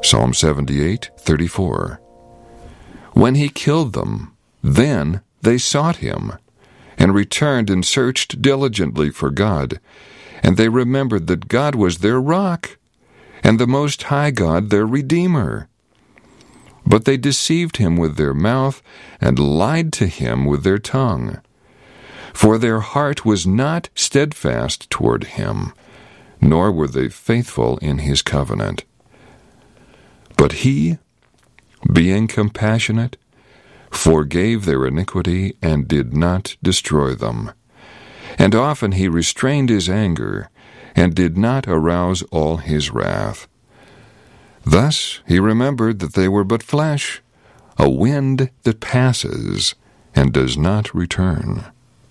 Psalm 78:34. When he killed them, then they sought him, and returned and searched diligently for God, and they remembered that God was their rock, and the Most High God their Redeemer. But they deceived him with their mouth, and lied to him with their tongue. For their heart was not steadfast toward him, nor were they faithful in his covenant. But he, being compassionate, forgave their iniquity, and did not destroy them. And often he restrained his anger, and did not arouse all his wrath. Thus he remembered that they were but flesh, a wind that passes and does not return.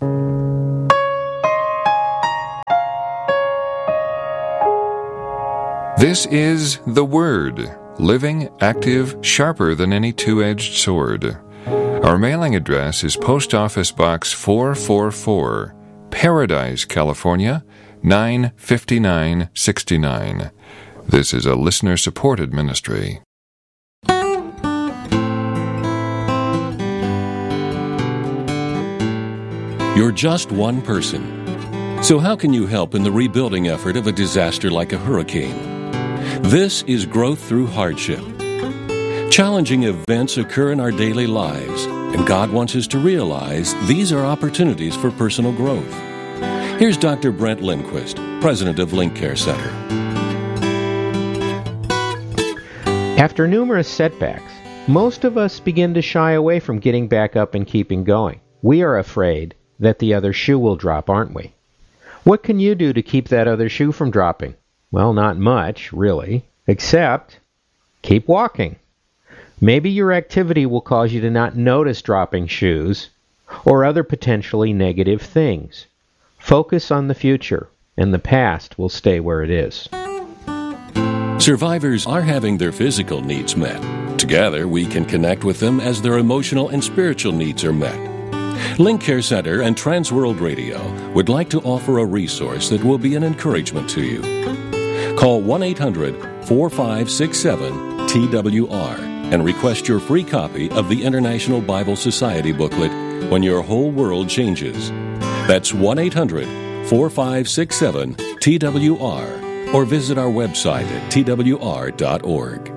This is the Word, living, active, sharper than any two-edged sword. Our mailing address is Post Office Box 444, Paradise, California, 95969. This is a listener-supported ministry. You're just one person. So how can you help in the rebuilding effort of a disaster like a hurricane? This is Growth Through Hardship. Challenging events occur in our daily lives, and God wants us to realize these are opportunities for personal growth. Here's Dr. Brent Lindquist, president of Link Care Center. After numerous setbacks, most of us begin to shy away from getting back up and keeping going. We are afraid that the other shoe will drop, aren't we? What can you do to keep that other shoe from dropping? Well, not much, really, except keep walking. Maybe your activity will cause you to not notice dropping shoes or other potentially negative things. Focus on the future, and the past will stay where it is. Survivors are having their physical needs met. Together, we can connect with them as their emotional and spiritual needs are met. Link Care Center and Transworld Radio would like to offer a resource that will be an encouragement to you. Call 1-800-4567-TWR and request your free copy of the International Bible Society booklet, When Your Whole World Changes. That's 1-800-4567-TWR, or visit our website at twr.org.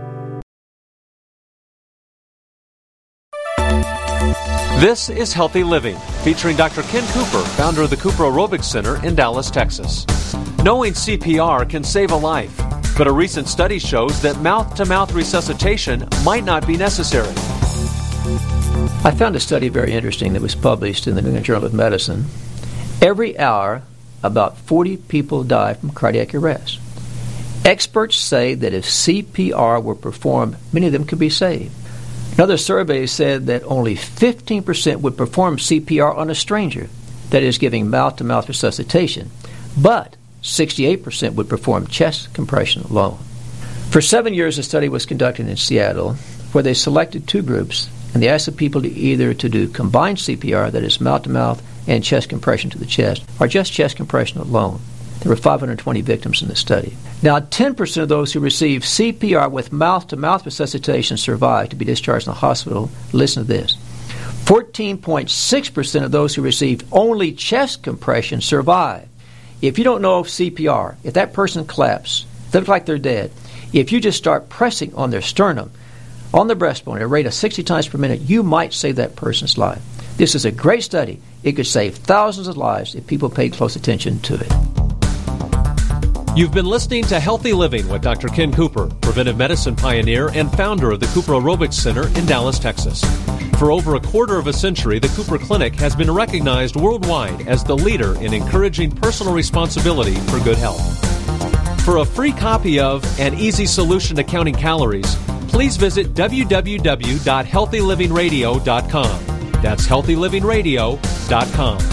This is Healthy Living, featuring Dr. Ken Cooper, founder of the Cooper Aerobics Center in Dallas, Texas. Knowing CPR can save a life, but a recent study shows that mouth-to-mouth resuscitation might not be necessary. I found a study very interesting that was published in the New England Journal of Medicine. Every hour, about 40 people die from cardiac arrest. Experts say that if CPR were performed, many of them could be saved. Another survey said that only 15% would perform CPR on a stranger, that is, giving mouth-to-mouth resuscitation, but 68% would perform chest compression alone. For 7 years, a study was conducted in Seattle where they selected two groups, and they asked the people to either to do combined CPR, that is, mouth-to-mouth and chest compression to the chest, or just chest compression alone. There were 520 victims in the study. Now, 10% of those who received CPR with mouth-to-mouth resuscitation survived to be discharged in the hospital. Listen to this. 14.6% of those who received only chest compression survived. If you don't know of CPR, if that person collapses, they look like they're dead, if you just start pressing on their sternum, on the breastbone at a rate of 60 times per minute, you might save that person's life. This is a great study. It could save thousands of lives if people paid close attention to it. You've been listening to Healthy Living with Dr. Ken Cooper, preventive medicine pioneer and founder of the Cooper Aerobics Center in Dallas, Texas. For over a quarter of a century, the Cooper Clinic has been recognized worldwide as the leader in encouraging personal responsibility for good health. For a free copy of An Easy Solution to Counting Calories, please visit www.healthylivingradio.com. That's healthylivingradio.com.